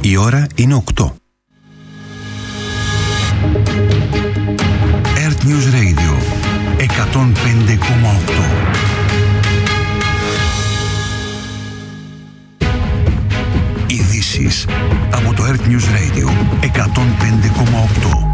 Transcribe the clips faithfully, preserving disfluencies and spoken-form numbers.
Η ώρα είναι οκτώ. Earth News Radio εκατόν πέντε κόμμα οκτώ. Ειδήσεις από το Earth News Radio εκατόν πέντε κόμμα οκτώ.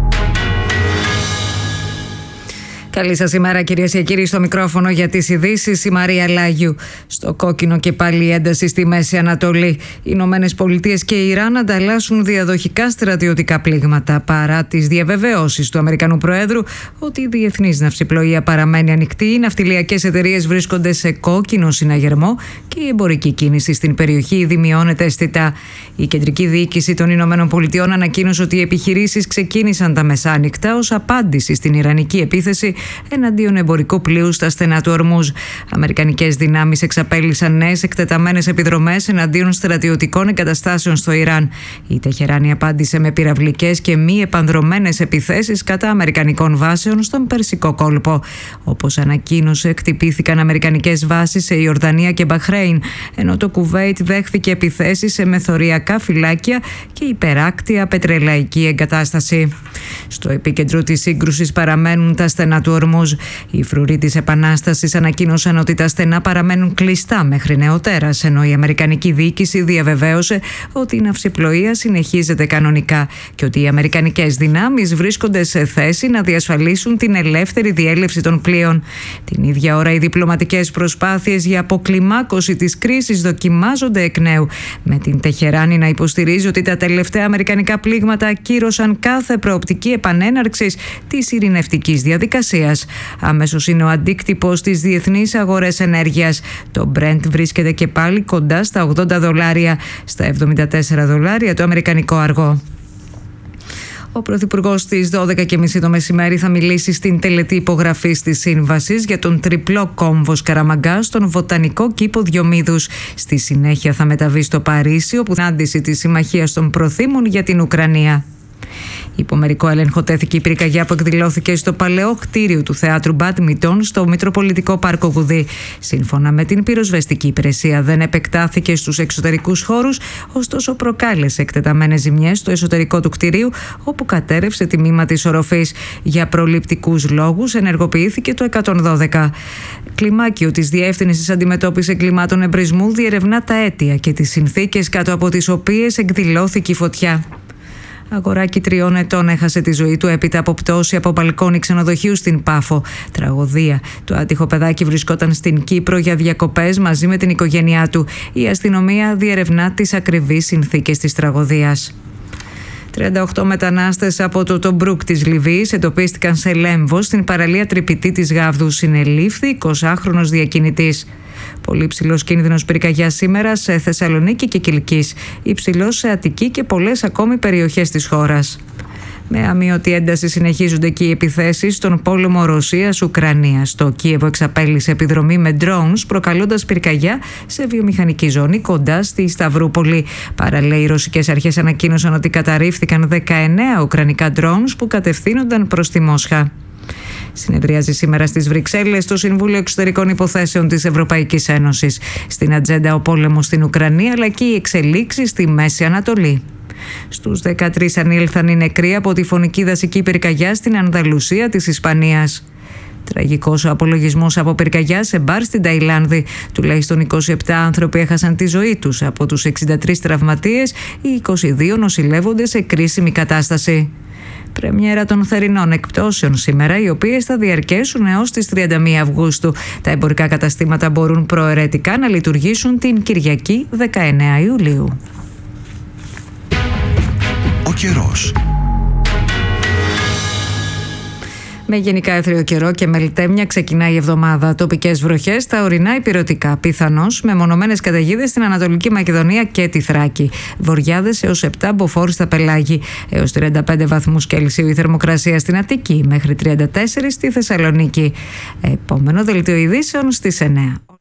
Καλή σας ημέρα, κυρίες και κύριοι, στο μικρόφωνο για τις ειδήσεις η Μαρία Λάγιου. Στο κόκκινο και πάλι ένταση στη Μέση Ανατολή. Οι Ηνωμένες Πολιτείες και η Ιράν ανταλλάσσουν διαδοχικά στρατιωτικά πλήγματα παρά τις διαβεβαιώσεις του Αμερικανού Προέδρου ότι η διεθνής ναυσιπλοεία παραμένει ανοιχτή, οι ναυτιλιακές εταιρείες βρίσκονται σε κόκκινο συναγερμό και η εμπορική κίνηση στην περιοχή ήδη μειώνεται αισθητά. Η κεντρική διοίκηση των Ηνωμένων Πολιτειών ανακοίνωσε ότι οι επιχειρήσεις ξεκίνησαν τα μεσάνυχτα ως απάντηση στην ιρανική επίθεση εναντίον εμπορικού πλοίου στα στενά του Ορμούζ. Αμερικανικές δυνάμεις εξαπέλυσαν νέες εκτεταμένες επιδρομές εναντίον στρατιωτικών εγκαταστάσεων στο Ιράν. Η Τεχεράνη απάντησε με πυραυλικές και μη επανδρωμένες επιθέσεις κατά αμερικανικών βάσεων στον Περσικό κόλπο. Όπως ανακοίνωσε, εκτυπήθηκαν αμερικανικές βάσεις σε Ιορδανία και Μπαχρέιν, ενώ το Κουβέιτ δέχθηκε επιθέσεις σε μεθοριακά φυλάκια και υπεράκτια πετρελαϊκή εγκατάσταση. Στο επίκεντρο της σύγκρουσης παραμένουν τα στενά του Ορμούζ. Οι φρουροί της Επανάστασης ανακοίνωσαν ότι τα στενά παραμένουν κλειστά μέχρι νεοτέρας, ενώ η Αμερικανική διοίκηση διαβεβαίωσε ότι η ναυσιπλοεία συνεχίζεται κανονικά και ότι οι αμερικανικές δυνάμεις βρίσκονται σε θέση να διασφαλίσουν την ελεύθερη διέλευση των πλοίων. Την ίδια ώρα, οι διπλωματικές προσπάθειες για αποκλιμάκωση της κρίσης δοκιμάζονται εκ νέου, με την Τεχεράνη να υποστηρίζει ότι τα τελευταία αμερικανικά πλήγματα ακύρωσαν κάθε προοπτική επανέναρξης της ειρηνευτικής διαδικασίας. Αμέσως είναι ο αντίκτυπος στις διεθνείς αγορές ενέργειας. Το Brent βρίσκεται και πάλι κοντά στα ογδόντα δολάρια, στα εβδομήντα τέσσερα δολάρια το αμερικανικό αργό. Ο Πρωθυπουργός στις δώδεκα και μισή το μεσημέρι θα μιλήσει στην τελετή υπογραφής της σύμβασης για τον τριπλό κόμβο Σκαραμαγκά στον βοτανικό κήπο Διομήδους. Στη συνέχεια θα μεταβεί στο Παρίσι, όπου θα άντισει τη συμμαχία των προθήμων για την Ουκρανία. Υπό μερικό έλεγχο τέθηκε η πυρκαγιά που εκδηλώθηκε στο παλαιό κτίριο του Θεάτρου Μπάντμιντον στο Μητροπολιτικό Πάρκο Γουδί. Σύμφωνα με την πυροσβεστική υπηρεσία, δεν επεκτάθηκε στους εξωτερικούς χώρους, ωστόσο προκάλεσε εκτεταμένες ζημιές στο εσωτερικό του κτιρίου, όπου κατέρρευσε τμήμα της οροφής. Για προληπτικούς λόγους ενεργοποιήθηκε το εκατόν δώδεκα. Κλιμάκιο της Διεύθυνσης Αντιμετώπισης Εγκλημάτων Εμπρισμού διερευνά τα αίτια και τις συνθήκες κάτω από τις οποίες εκδηλώθηκε η φωτιά. Αγοράκι τριών ετών έχασε τη ζωή του έπειτα από πτώση από μπαλκόνι ξενοδοχείου στην Πάφο. Τραγωδία. Το άτυχο παιδάκι βρισκόταν στην Κύπρο για διακοπές μαζί με την οικογένειά του. Η αστυνομία διερευνά τις ακριβείς συνθήκες της τραγωδίας. τριάντα οκτώ μετανάστες από το Τομπρούκ της Λιβύης εντοπίστηκαν σε Λέμβο, στην παραλία Τρυπητή της Γάβδου. Συνελήφθη εικοσάχρονος διακινητής. Πολύ ψηλός κίνδυνος πυρκαγιάς σήμερα σε Θεσσαλονίκη και Κιλκής. Υψηλός σε Αττική και πολλές ακόμη περιοχές της χώρας. Με αμείωτη ένταση συνεχίζονται και οι επιθέσεις στον πόλεμο Ρωσίας-Ουκρανίας. Το Κίεβο εξαπέλυσε επιδρομή με drones, προκαλώντας πυρκαγιά σε βιομηχανική ζώνη κοντά στη Σταυρούπολη. Παράλληλα, οι ρωσικές αρχές ανακοίνωσαν ότι καταρρίφθηκαν δεκαεννέα ουκρανικά drones που κατευθύνονταν προς τη Μόσχα. Συνεδριάζει σήμερα στις Βρυξέλλες το Συμβούλιο Εξωτερικών Υποθέσεων της Ευρωπαϊκής Ένωσης. Στην ατζέντα ο πόλεμος στην Ουκρανία, αλλά και οι εξελίξεις στη Μέση Ανατολή. Στους δεκατρείς ανήλθαν οι νεκροί από τη φωνική δασική πυρκαγιά στην Ανδαλουσία της Ισπανίας. Τραγικός ο απολογισμός από πυρκαγιά σε μπαρ στην Ταϊλάνδη. Τουλάχιστον είκοσι επτά άνθρωποι έχασαν τη ζωή τους. Από τους εξήντα τρεις τραυματίες, οι είκοσι δύο νοσηλεύονται σε κρίσιμη κατάσταση. Πρεμιέρα των θερινών εκπτώσεων σήμερα, οι οποίες θα διαρκέσουν έως τις τριάντα μία Αυγούστου. Τα εμπορικά καταστήματα μπορούν προαιρετικά να λειτουργήσουν την Κυριακή δεκαεννέα Ιουλίου. Ο καιρός. Με γενικά έθριο καιρό και μελτέμια ξεκινάει η εβδομάδα. Τοπικές βροχές στα ορεινά ηπειρωτικά. Πιθανώς με μονομένες καταιγίδες στην Ανατολική Μακεδονία και τη Θράκη. Βοριάδες έως επτά μποφόρ στα πελάγη. Έως τριάντα πέντε βαθμούς Κελσίου η θερμοκρασία στην Αττική. Μέχρι τριάντα τέσσερα στη Θεσσαλονίκη. Επόμενο δελτίο ειδήσεων στις εννέα.